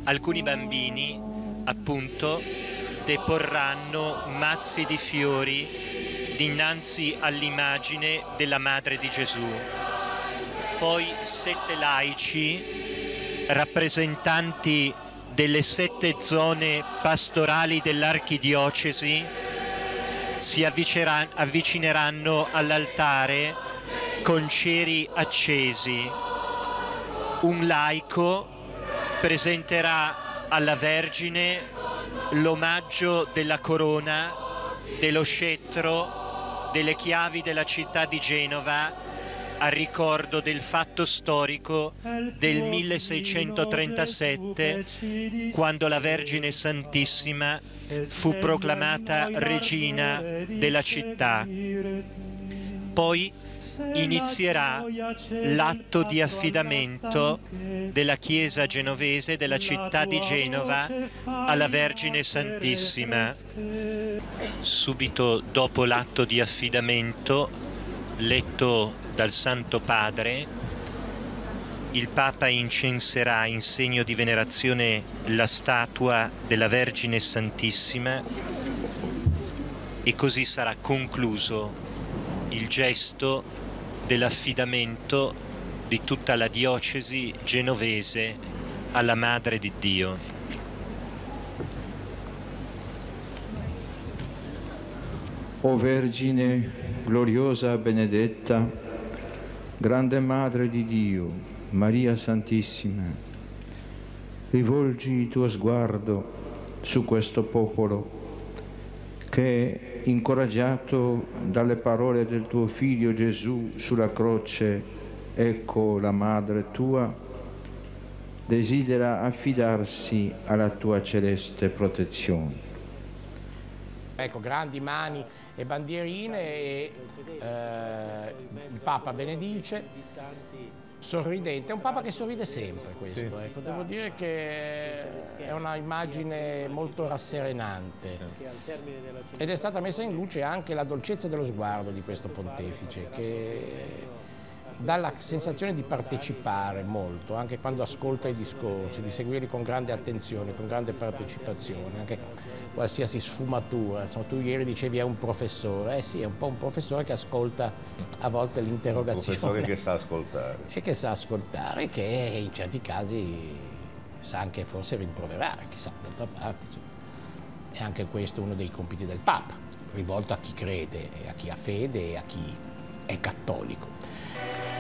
alcuni bambini, appunto, deporranno mazzi di fiori dinanzi all'immagine della Madre di Gesù. Poi 7 laici, rappresentanti delle 7 zone pastorali dell'archidiocesi, si avvicineranno all'altare con ceri accesi. Un laico presenterà alla Vergine l'omaggio della corona, dello scettro, delle chiavi della città di Genova, al ricordo del fatto storico del 1637, quando la Vergine Santissima fu proclamata regina della città. Poi inizierà l'atto di affidamento della Chiesa genovese, della città di Genova, alla Vergine Santissima. Subito dopo l'atto di affidamento, letto dal Santo Padre, il Papa incenserà in segno di venerazione la statua della Vergine Santissima e così sarà concluso il gesto dell'affidamento di tutta la diocesi genovese alla Madre di Dio. O Vergine gloriosa benedetta, grande Madre di Dio, Maria Santissima, rivolgi il tuo sguardo su questo popolo che, incoraggiato dalle parole del tuo Figlio Gesù sulla croce, ecco la Madre tua, desidera affidarsi alla tua celeste protezione. Ecco, grandi mani e bandierine e il Papa benedice, sorridente. È un Papa che sorride sempre, questo. Ecco, devo dire che è una immagine molto rasserenante. Ed è stata messa in luce anche la dolcezza dello sguardo di questo pontefice, che dà la sensazione di partecipare molto, anche quando ascolta i discorsi, di seguirli con grande attenzione, con grande partecipazione, anche qualsiasi sfumatura. Insomma, tu ieri dicevi è un professore, sì, è un po' un professore che ascolta a volte l'interrogazione. Un professore che sa ascoltare. E che sa ascoltare, che in certi casi sa anche forse rimproverare, chissà, d'altra parte. Insomma. È anche questo uno dei compiti del Papa, rivolto a chi crede, a chi ha fede e a chi è cattolico.